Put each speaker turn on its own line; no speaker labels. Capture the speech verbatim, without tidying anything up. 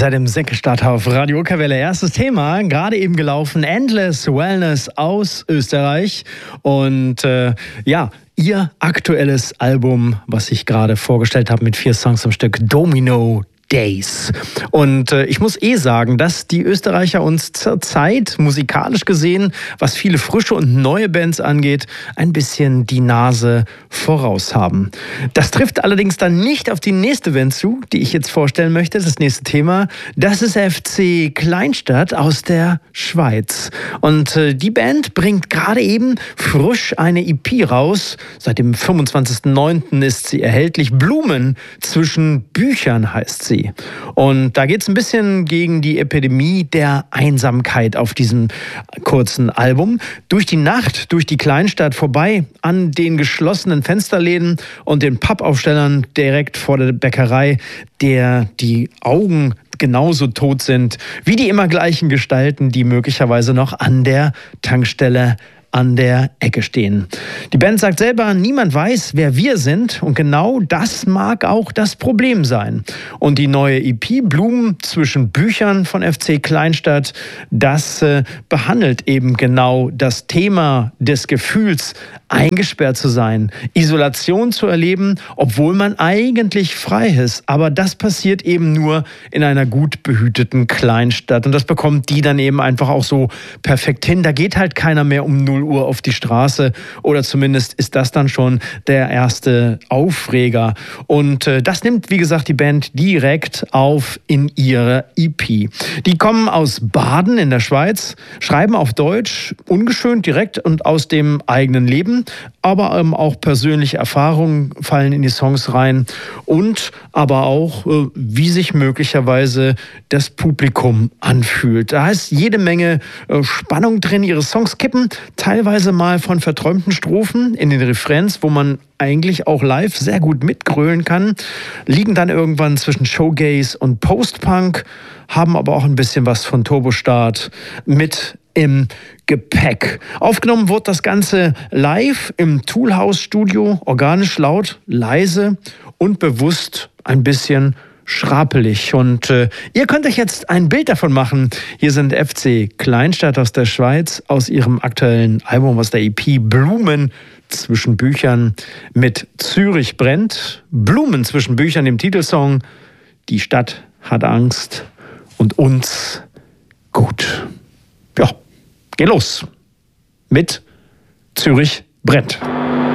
seid im Senke-Start auf Radio Okerwelle. Erstes Thema, gerade eben gelaufen, Endless Wellness aus Österreich. Und äh, ja, ihr aktuelles Album, was ich gerade vorgestellt habe mit vier Songs am Stück, Domino Days. Und äh, ich muss eh sagen, dass die Österreicher uns zurzeit musikalisch gesehen, was viele frische und neue Bands angeht, ein bisschen die Nase voraus haben. Das trifft allerdings dann nicht auf die nächste Band zu, die ich jetzt vorstellen möchte. Das nächste Thema, das ist F C Kleinstadt aus der Schweiz. Und äh, die Band bringt gerade eben frisch eine E P raus. Seit dem fünfundzwanzigsten neunten ist sie erhältlich. Blumen zwischen Büchern heißt sie. Und da geht es ein bisschen gegen die Epidemie der Einsamkeit auf diesem kurzen Album. Durch die Nacht, durch die Kleinstadt, vorbei an den geschlossenen Fensterläden und den Pappaufstellern direkt vor der Bäckerei, der die Augen genauso tot sind wie die immer gleichen Gestalten, die möglicherweise noch an der Tankstelle an der Ecke stehen. Die Band sagt selber, niemand weiß, wer wir sind, und genau das mag auch das Problem sein. Und die neue E P Blumen zwischen Büchern von F C Kleinstadt, das äh, behandelt eben genau das Thema des Gefühls, eingesperrt zu sein, Isolation zu erleben, obwohl man eigentlich frei ist. Aber das passiert eben nur in einer gut behüteten Kleinstadt. Und das bekommt die dann eben einfach auch so perfekt hin. Da geht halt keiner mehr um null Uhr auf die Straße, oder zumindest ist das dann schon der erste Aufreger. Und äh, das nimmt, wie gesagt, die Band direkt auf in ihre E P. Die kommen aus Baden in der Schweiz, schreiben auf Deutsch, ungeschönt, direkt und aus dem eigenen Leben, aber ähm, auch persönliche Erfahrungen fallen in die Songs rein und aber auch, äh, wie sich möglicherweise das Publikum anfühlt. Da ist jede Menge äh, Spannung drin. Ihre Songs kippen teilweise mal von verträumten Strophen in den Refrains, wo man eigentlich auch live sehr gut mitgrölen kann, liegen dann irgendwann zwischen Showgaze und Post-Punk, haben aber auch ein bisschen was von Turbostart mit im Gepäck. Aufgenommen wird das Ganze live im Toolhouse-Studio, organisch laut, leise und bewusst ein bisschen schrapelig. Und äh, ihr könnt euch jetzt ein Bild davon machen. Hier sind F C Kleinstadt aus der Schweiz aus ihrem aktuellen Album, aus der E P Blumen zwischen Büchern mit Zürich brennt. Blumen zwischen Büchern im Titelsong. Die Stadt hat Angst und uns gut. Ja, geh los mit Zürich brennt.